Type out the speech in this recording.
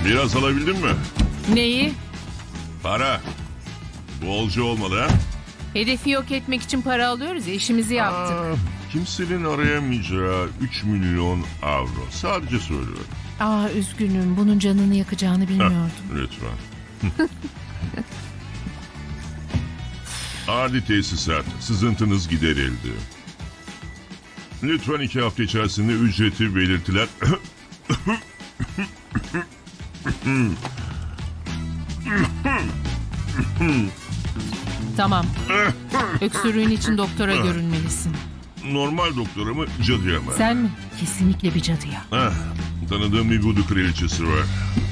Biraz alabildin mi? Neyi? Para. Bolca olmalı ha? Hedefi yok etmek için para alıyoruz ya, işimizi yaptık. Kimsenin arayamayacağı 3 milyon avro. Sadece söylüyorum. Üzgünüm, bunun canını yakacağını bilmiyordum. Lütfen. Adi tesisat. Sızıntınız giderildi. Lütfen 2 hafta içerisinde ücreti belirtiler. Tamam. Öksürüğün için doktora görünmelisin. Normal doktora mı, cadıya mı? Sen mi? Kesinlikle bir cadıya. Tanıdığım bir voodoo kraliçesi var.